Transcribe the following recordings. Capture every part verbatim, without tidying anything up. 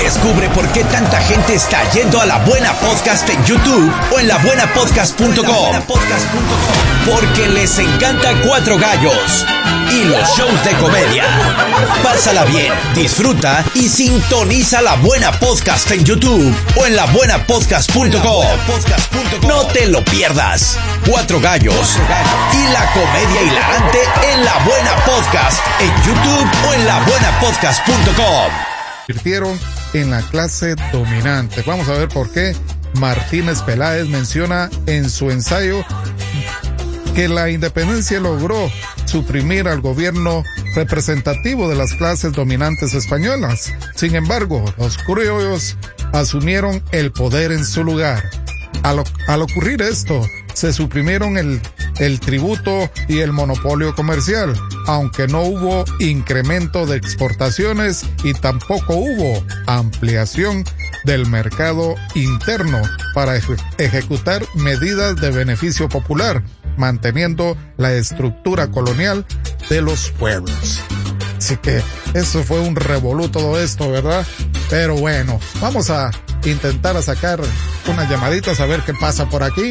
Descubre por qué tanta gente está yendo a La Buena Podcast en YouTube o en la buena podcast punto com. Porque les encanta Cuatro Gallos y los shows de comedia. Pásala bien, disfruta y sintoniza La Buena Podcast en YouTube o en la buena podcast punto com. No te lo pierdas. Cuatro Gallos y la comedia hilarante en La Buena Podcast en YouTube o en la buena podcast punto com. Convirtieron en la clase dominante. Vamos a ver por qué. Martínez Peláez menciona en su ensayo que la independencia logró suprimir al gobierno representativo de las clases dominantes españolas. Sin embargo, los criollos asumieron el poder en su lugar. Al, al ocurrir esto, se suprimieron el, el tributo y el monopolio comercial, aunque no hubo incremento de exportaciones y tampoco hubo ampliación del mercado interno para eje- ejecutar medidas de beneficio popular, manteniendo la estructura colonial de los pueblos. Así que eso fue un revolú todo esto, ¿verdad? Pero bueno, vamos a intentar a sacar unas llamaditas a ver qué pasa por aquí.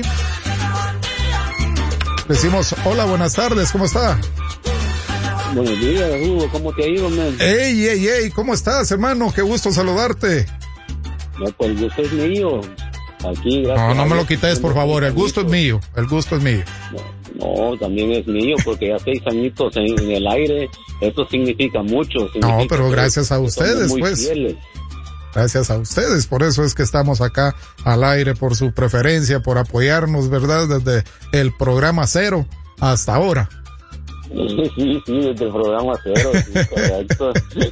Decimos, hola, buenas tardes, ¿cómo está? Buenos días, Hugo, ¿cómo te ha ido, man? Ey, ey, ey, ¿cómo estás, hermano? Qué gusto saludarte. No, pues el gusto es mío. Aquí, gracias. No, no me lo quites, por favor, el gusto es mío, el gusto es mío. No, no, también es mío, porque ya seis añitos en, en el aire, eso significa mucho. Significa No, pero gracias a ustedes, muy pues. Fieles. Gracias a ustedes, por eso es que estamos acá al aire, por su preferencia, por apoyarnos, ¿verdad? Desde el programa cero hasta ahora. Sí, sí, sí, desde el programa cero, sí, correcto.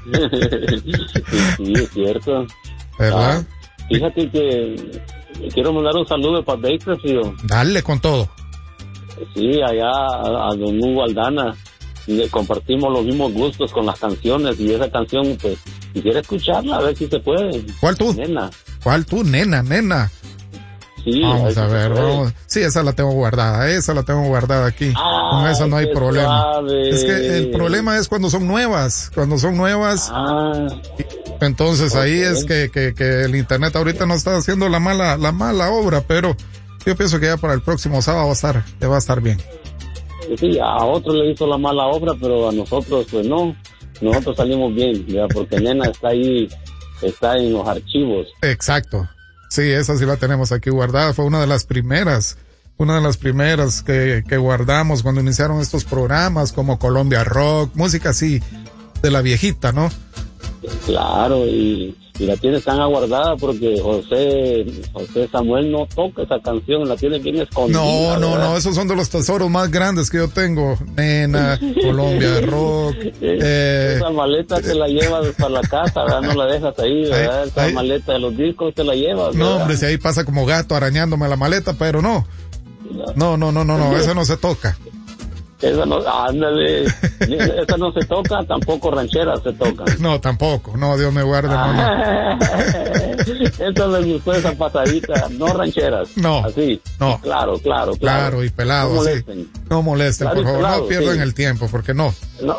Sí, sí, es cierto. ¿Verdad? Ah, fíjate que quiero mandar un saludo para Bakersfield. Dale con todo. Sí, allá a, a don Hugo Aldana. Y compartimos los mismos gustos con las canciones, y esa canción, pues, quisiera escucharla, a ver si se puede. ¿Cuál tú? Nena. ¿Cuál tú, nena, nena? Sí, Vamos a si ver, vamos. Sí, esa la tengo guardada, esa la tengo guardada aquí. Ah, con esa no hay problema. Suave. Es que el problema es cuando son nuevas, cuando son nuevas. Ah. Entonces okay. Ahí es que, que, que el internet ahorita no está haciendo la mala, la mala obra, pero yo pienso que ya para el próximo sábado va a estar, ya va a estar bien. Sí, a otro le hizo la mala obra, pero a nosotros, pues no, nosotros salimos bien, ¿ya? Porque Nena está ahí, está en los archivos. Exacto, sí, esa sí la tenemos aquí guardada, fue una de las primeras, una de las primeras que, que guardamos cuando iniciaron estos programas como Colombia Rock, música así, de la viejita, ¿no? Claro, y, y la tiene tan aguardada porque José José Samuel no toca esa canción, la tiene bien escondida. No, no, ¿verdad? no, esos son de los tesoros más grandes que yo tengo. Nena, Colombia Rock. Eh, esa maleta te la llevas para la casa, ¿verdad? No la dejas ahí, ¿verdad? Ahí, esa ahí, maleta de los discos te la llevas, ¿verdad? No, hombre, si ahí pasa como gato arañándome la maleta, pero no. No, no, no, no, no, esa no se toca. Esa no, ándale, esa no se toca, tampoco rancheras se tocan. No, tampoco, no, Dios me guarde, no, no. Esa me gustó, esa pasadita, no rancheras. No, así, no. Claro, claro, claro. Claro, y pelado, no sí. No molesten, claro, por favor, pelado, no pierdan sí. el tiempo, porque no. No.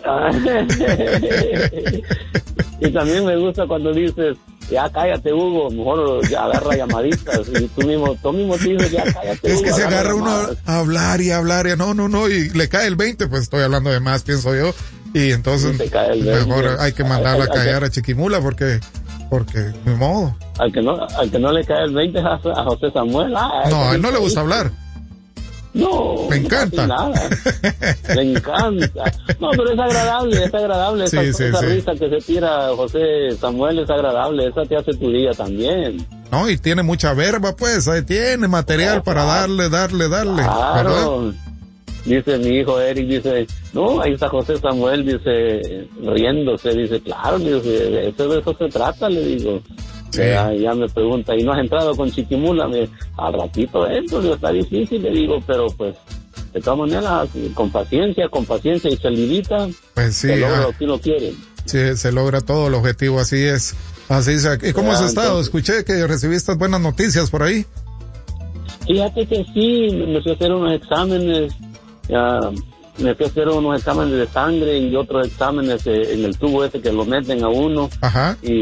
Y también me gusta cuando dices, ya cállate, Hugo, mejor ya agarra llamaditas, y tú mismo, tú mismo dices, ya cállate, es Hugo. Que se agarra uno a hablar y hablar y no, no, no, y le cae el veinte, pues estoy hablando de más, pienso yo, y entonces mejor hay que mandarla a callar a Chiquimula porque, porque, de modo. Al que no, al que no le cae el veinte es a, a José Samuel. Ah, no, a él no le gusta hablar. No, me encanta. Nada. Me encanta. No, pero es agradable, es agradable. Esa, sí, sí, esa sí. risa que se tira José Samuel es agradable. Esa te hace tu día también. No, y tiene mucha verba, pues. Ahí tiene material no, para claro. darle, darle, darle. Claro. ¿verdad? Dice mi hijo Eric, dice, no, ahí está José Samuel, dice, riéndose. Dice, claro, dice, eso, de eso se trata, le digo. Sí. Ya, ya me pregunta, ¿y no has entrado con Chiquimula? Me, al ratito entro, digo, está difícil, le digo, pero pues, de todas maneras, con paciencia, con paciencia y salidita, pues sí, se logra ah, lo que uno quiere. Sí, se logra todo el objetivo, así es. Así es. ¿Y cómo ya, has estado? Entonces, escuché que recibiste buenas noticias por ahí. Fíjate que sí, me fui a hacer unos exámenes, ya, me fui a hacer unos exámenes de sangre y otros exámenes eh, en el tubo ese que lo meten a uno. Ajá. Y